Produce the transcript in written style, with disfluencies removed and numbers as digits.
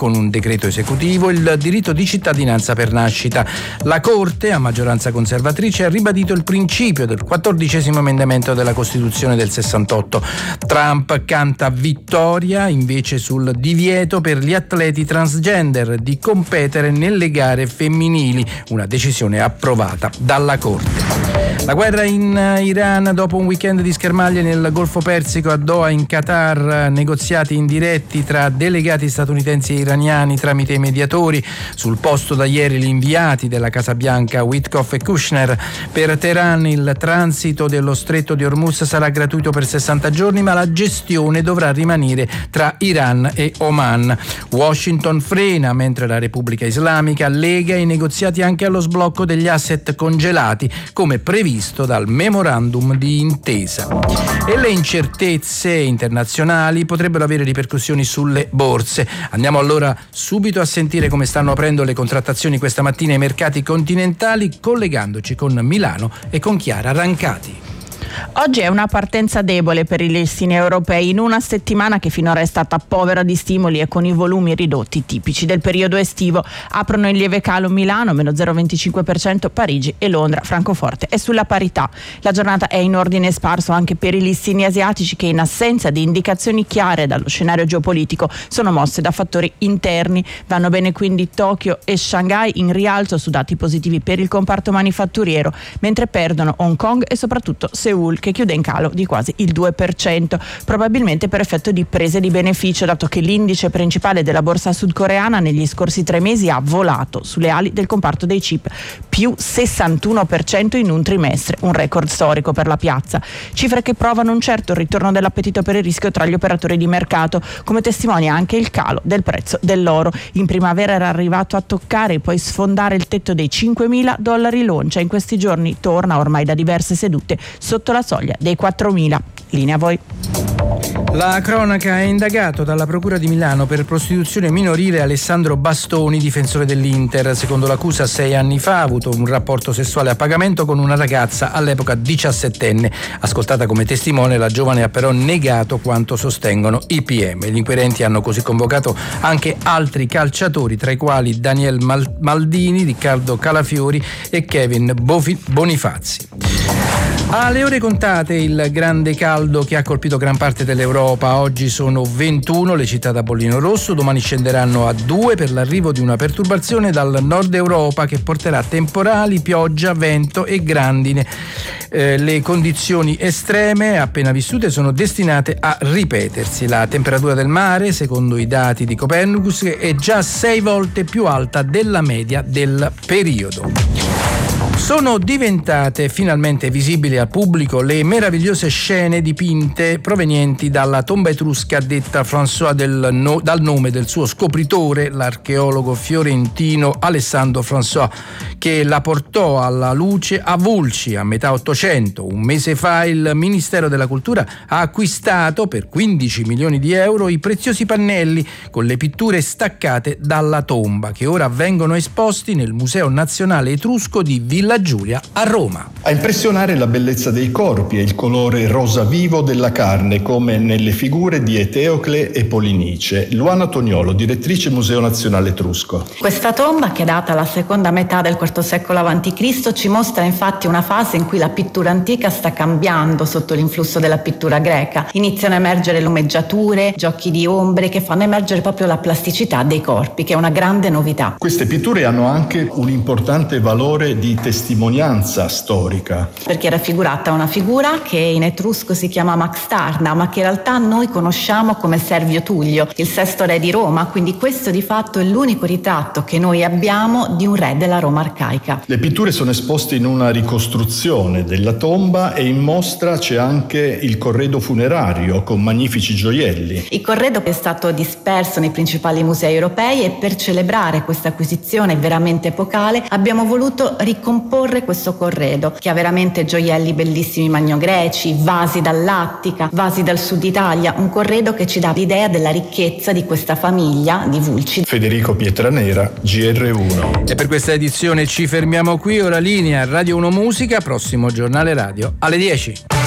con un decreto esecutivo il diritto di cittadinanza per nascita. La Corte, a maggioranza conservatrice, ha ribadito il principio del 14° emendamento della Costituzione del 68. Trump canta vittoria invece sul divieto per gli atleti transgender di competere nelle gare femminili, una decisione approvata dalla Corte. La guerra in Iran dopo un weekend di schermaglie nel Golfo Persico, a Doha in Qatar, negoziati indiretti tra delegati statunitensi e iraniani tramite i mediatori. Sul posto da ieri gli inviati della Casa Bianca Witkoff e Kushner. Per Teheran il transito dello stretto di Hormuz sarà gratuito per 60 giorni, ma la gestione dovrà rimanere tra Iran e Oman. Washington frena mentre la Repubblica Islamica lega i negoziati anche allo sblocco degli asset congelati, come previsto dal memorandum di intesa. E le incertezze internazionali potrebbero avere ripercussioni sulle borse. Andiamo allora subito a sentire come stanno aprendo le contrattazioni questa mattina i mercati continentali, collegandoci con Milano e con Chiara Rancati. Oggi è una partenza debole per i listini europei in una settimana che finora è stata povera di stimoli e con i volumi ridotti tipici del periodo estivo. Aprono in lieve calo Milano, meno 0,25%, Parigi e Londra. Francoforte è sulla parità. La giornata è in ordine sparso anche per i listini asiatici che, in assenza di indicazioni chiare dallo scenario geopolitico, sono mosse da fattori interni. Vanno bene quindi Tokyo e Shanghai, in rialzo su dati positivi per il comparto manifatturiero, mentre perdono Hong Kong e soprattutto Seul, che chiude in calo di quasi il 2%, probabilmente per effetto di prese di beneficio, dato che l'indice principale della borsa sudcoreana negli scorsi 3 mesi ha volato sulle ali del comparto dei chip, più 61% in un trimestre, un record storico per la piazza. Cifre che provano un certo ritorno dell'appetito per il rischio tra gli operatori di mercato, come testimonia anche il calo del prezzo dell'oro. In primavera era arrivato a toccare e poi sfondare il tetto dei $5.000 l'oncia. In questi giorni torna, ormai da diverse sedute, sotto la soglia dei 4.000. Linea a voi. La cronaca: è indagato dalla Procura di Milano per prostituzione minorile Alessandro Bastoni, difensore dell'Inter. Secondo l'accusa, 6 anni fa ha avuto un rapporto sessuale a pagamento con una ragazza all'epoca 17enne. Ascoltata come testimone, la giovane ha però negato quanto sostengono i PM. Gli inquirenti hanno così convocato anche altri calciatori, tra i quali Daniel Maldini, Riccardo Calafiori e Kevin Bonifazzi. Alle ore contate il grande caldo che ha colpito gran parte dell'Europa. Oggi sono 21 le città da bollino rosso, domani scenderanno a 2 per l'arrivo di una perturbazione dal nord Europa che porterà temporali, pioggia, vento e grandine. Le condizioni estreme appena vissute sono destinate a ripetersi. La temperatura del mare, secondo i dati di Copernicus, è già 6 volte più alta della media del periodo. Sono diventate finalmente visibili al pubblico le meravigliose scene dipinte provenienti dalla tomba etrusca detta François dal nome del suo scopritore, l'archeologo fiorentino Alessandro François, che la portò alla luce a Vulci a metà Ottocento. Un mese fa il Ministero della Cultura ha acquistato per 15 milioni di euro i preziosi pannelli con le pitture staccate dalla tomba, che ora vengono esposti nel Museo Nazionale Etrusco di Villa Giulia a Roma. A impressionare la bellezza dei corpi e il colore rosa vivo della carne, come nelle figure di Eteocle e Polinice. Luana Toniolo, direttrice Museo Nazionale Etrusco. Questa tomba, che data alla seconda metà del IV secolo a.C., ci mostra infatti una fase in cui la pittura antica sta cambiando sotto l'influsso della pittura greca. Iniziano a emergere lumeggiature, giochi di ombre che fanno emergere proprio la plasticità dei corpi, che è una grande novità. Queste pitture hanno anche un importante valore di testimonianza storica, perché è raffigurata una figura che in etrusco si chiama Maxtarna, ma che in realtà noi conosciamo come Servio Tullio, il sesto re di Roma. Quindi questo di fatto è l'unico ritratto che noi abbiamo di un re della Roma arcaica. Le pitture sono esposte in una ricostruzione della tomba e in mostra c'è anche il corredo funerario con magnifici gioielli. Il corredo è stato disperso nei principali musei europei e per celebrare questa acquisizione veramente epocale abbiamo voluto ricomporre questo corredo, che ha veramente gioielli bellissimi magnogreci, vasi dall'Attica, vasi dal sud Italia, un corredo che ci dà l'idea della ricchezza di questa famiglia di Vulci. Federico Pietranera, GR1. E per questa edizione ci fermiamo qui. Ora linea Radio 1 Musica, prossimo giornale radio alle 10.